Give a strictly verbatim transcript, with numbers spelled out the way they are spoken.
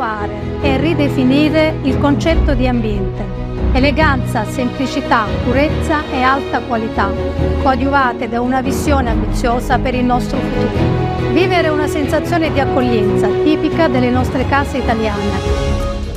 rinnovare e ridefinire il concetto di ambiente. Eleganza, semplicità, purezza e alta qualità, coadiuvate da una visione ambiziosa per il nostro futuro. Vivere una sensazione di accoglienza tipica delle nostre case italiane.